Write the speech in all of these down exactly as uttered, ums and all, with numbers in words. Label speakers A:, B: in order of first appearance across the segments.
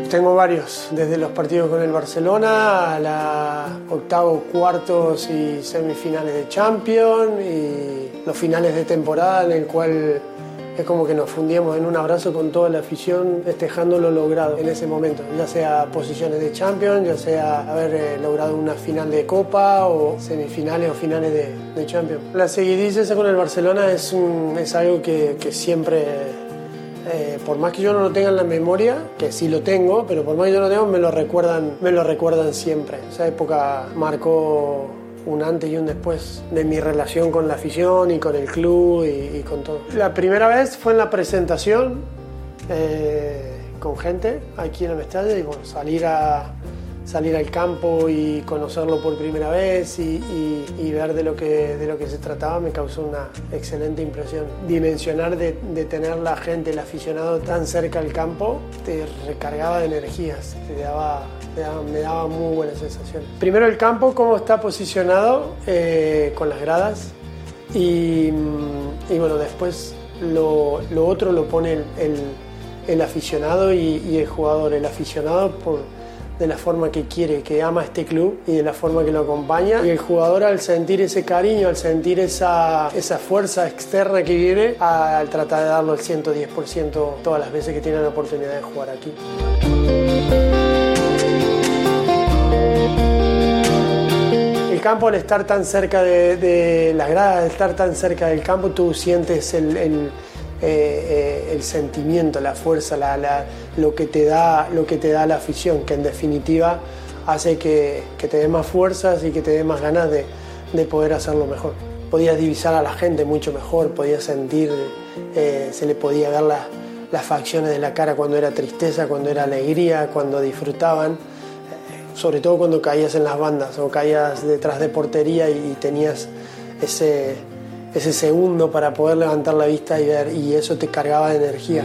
A: tengo varios, desde los partidos con el Barcelona a los octavos, cuartos y semifinales de Champions y los finales de temporada en el cual es como que nos fundíamos en un abrazo con toda la afición festejando lo logrado en ese momento, ya sea posiciones de Champions, ya sea haber eh, logrado una final de Copa o semifinales o finales de, de Champions. La seguidilla esa con el Barcelona es, un, es algo que, que siempre, eh, por más que yo no lo tenga en la memoria, que sí lo tengo, pero por más que yo no lo tengo, me lo recuerdan, me lo recuerdan siempre. Esa época marcó un antes y un después de mi relación con la afición y con el club y, y con todo. La primera vez fue en la presentación eh, con gente aquí en el Mestalla y bueno, salir, a, salir al campo y conocerlo por primera vez y, y, y ver de lo, que, de lo que se trataba me causó una excelente impresión. Dimensionar de, de tener la gente, el aficionado tan cerca al campo, te recargaba de energías, te daba... Me daba, me daba muy buenas sensaciones. Primero el campo, cómo está posicionado eh, con las gradas y, y bueno, después lo, lo otro lo pone el, el, el aficionado y, y el jugador. El aficionado por, de la forma que quiere, que ama este club y de la forma que lo acompaña. Y el jugador al sentir ese cariño, al sentir esa, esa fuerza externa que viene, al tratar de darlo al ciento diez por ciento todas las veces que tiene la oportunidad de jugar aquí. El campo, al estar tan cerca de, de las gradas, al estar tan cerca del campo, tú sientes el, el, eh, eh, el sentimiento, la fuerza, la, la, lo, que te da, lo que te da la afición, que en definitiva hace que, que te dé más fuerzas y que te dé más ganas de, de poder hacerlo mejor. Podías divisar a la gente mucho mejor, podías sentir, eh, se le podía ver la, las facciones de la cara cuando era tristeza, cuando era alegría, cuando disfrutaban. Sobre todo cuando caías en las bandas o caías detrás de portería y tenías ese, ese segundo para poder levantar la vista y ver, y eso te cargaba de energía.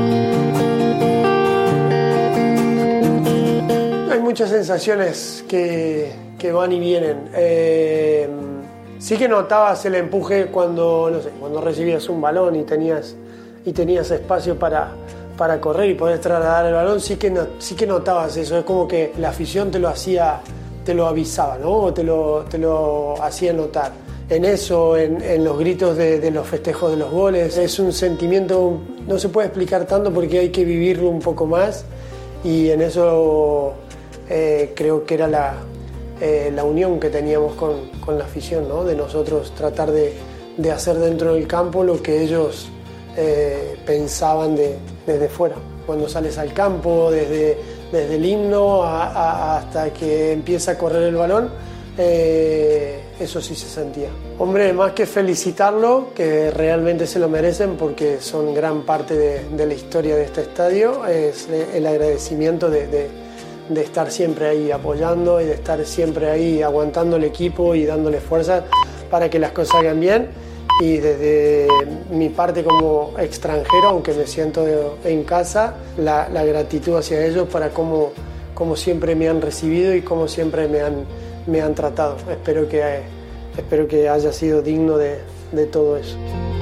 A: Hay muchas sensaciones que, que van y vienen. Eh, sí que notabas el empuje cuando, no sé, cuando recibías un balón y tenías, y tenías espacio para... para correr y poder trasladar el balón, sí que, no, sí que notabas eso, es como que la afición te lo hacía, te lo avisaba, ¿no? O te lo, te lo hacía notar. En eso, en, en los gritos de, de los festejos de los goles, es un sentimiento, no se puede explicar tanto porque hay que vivirlo un poco más y en eso eh, creo que era la, eh, la unión que teníamos con, con la afición, ¿no? De nosotros tratar de, de hacer dentro del campo lo que ellos Eh, pensaban de, desde fuera. Cuando sales al campo, desde, desde el himno a, a, hasta que empieza a correr el balón, eh, eso sí se sentía. Hombre, más que felicitarlo, que realmente se lo merecen porque son gran parte de, de la historia de este estadio, es el agradecimiento de, de, de estar siempre ahí apoyando y de estar siempre ahí aguantando el equipo y dándole fuerza para que las cosas salgan bien. Y desde mi parte como extranjero, aunque me siento en casa, la, la gratitud hacia ellos para cómo, cómo siempre me han recibido y cómo siempre me han, me han tratado. Espero que, espero que haya sido digno de, de todo eso.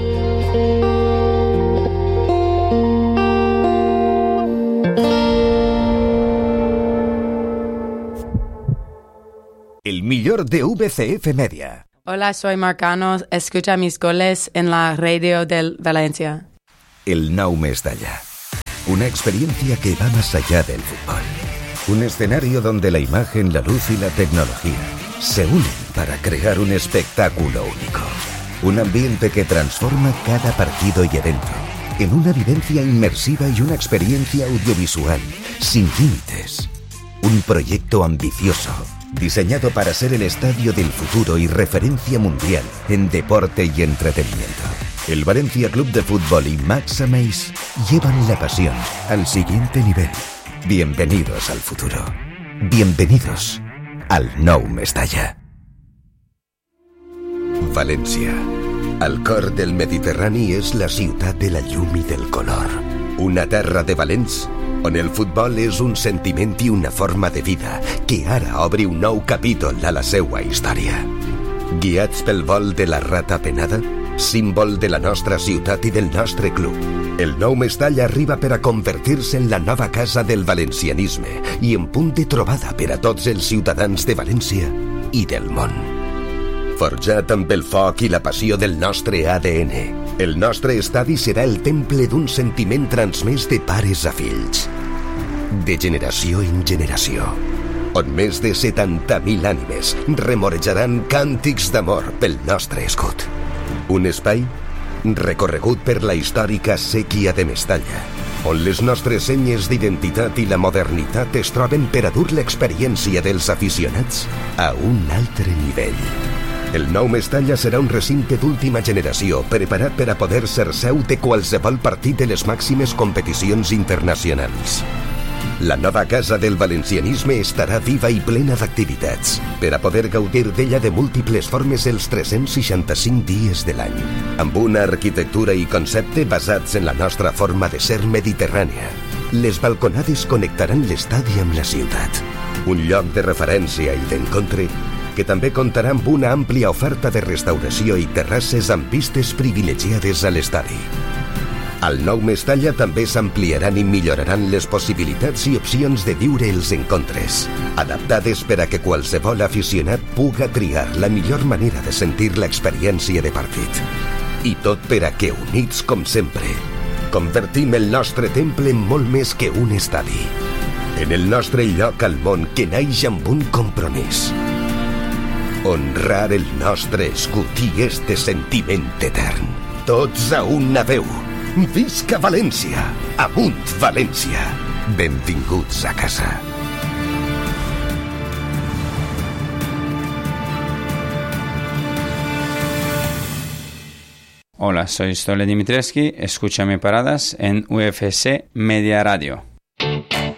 B: El millor de V C F Media.
C: Hola, soy Marcano. Escucha mis goles en la radio del Valencia.
B: El Nou Mestalla. Una experiencia que va más allá del fútbol. Un escenario donde la imagen, la luz y la tecnología se unen para crear un espectáculo único. Un ambiente que transforma cada partido y evento en una vivencia inmersiva y una experiencia audiovisual sin límites. Un proyecto ambicioso, diseñado para ser el estadio del futuro y referencia mundial en deporte y entretenimiento. El Valencia Club de Fútbol y Max Ameis llevan la pasión al siguiente nivel. Bienvenidos al futuro. Bienvenidos al Nou Mestalla. València, al cor del Mediterrani, és la ciutat de la llum i del color. Una terra de valents on el futbol és un sentiment i una forma de vida que ara obre un nou capítol a la seua història. Guiats pel vol de la rata penada, símbol de la nostra ciutat i del nostre club. El nou Mestalla arriba per a convertir-se en la nova casa del valencianisme i en punt de trobada per a tots els ciutadans de València i del món. Forjat amb el foc i la passió del nostre A D N, el nostre estadi serà el temple d'un sentiment transmès de pares a fills, de generació en generació, on més de setanta mil ànimes remorejaran càntics d'amor pel nostre escut. Un espai recorregut per la històrica séquia de Mestalla, on les nostres senyes d'identitat i la modernitat es troben per a dur l'experiència dels aficionats a un altre nivell. El nou Mestalla serà un recinte d'última generació preparat per a poder ser seu de qualsevol partit de les màximes competicions internacionals. La nova casa del valencianisme estarà viva i plena d'activitats per a poder gaudir d'ella de múltiples formes els tres-cents seixanta-cinc dies de l'any, amb una arquitectura i concepte basats en la nostra forma de ser mediterrània. Les balconades connectaran l'estadi amb la ciutat, un lloc de referència i d'encontre que també comptarà amb una àmplia oferta de restauració i terrasses amb vistes privilegiades a l'estadi. Al nou Mestalla també s'ampliaran i milloraran les possibilitats i opcions de viure els encontres, adaptades per a que qualsevol aficionat puga triar la millor manera de sentir l'experiència de partit. I tot per a que, units com sempre, convertim el nostre temple en molt més que un estadi, en el nostre lloc al món que naix amb un compromís: honrar el nostre escut i este sentiment etern. Tots a una veu. Visca València! Amunt València! Benvinguts a casa.
D: Hola, soy Stole Dimitrescu. Escúchame paradas en U F C Media Radio.